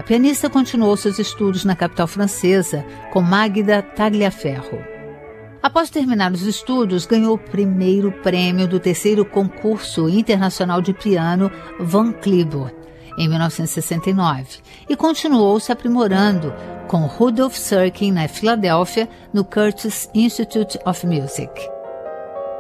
A pianista continuou seus estudos na capital francesa com Magda Tagliaferro. Após terminar os estudos, ganhou o primeiro prêmio do terceiro concurso internacional de piano Van Cliburn, em 1969, e continuou se aprimorando com Rudolf Serkin na Filadélfia, no Curtis Institute of Music.